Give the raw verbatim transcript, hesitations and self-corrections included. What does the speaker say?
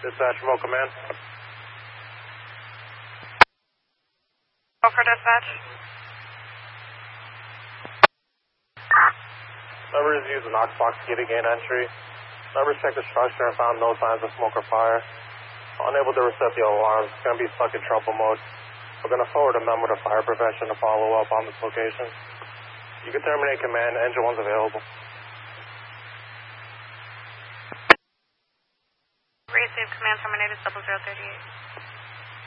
Dispatch, remote command. Go for dispatch. Members use the Knox box to get a gain entry. Members checked the structure and found no signs of smoke or fire. Unable to reset the alarms, it's going to be stuck in trouble mode. We're going to forward a member to fire prevention to follow up on this location. You can terminate command. Engine one's available. Receive command terminated double zero thirty eight.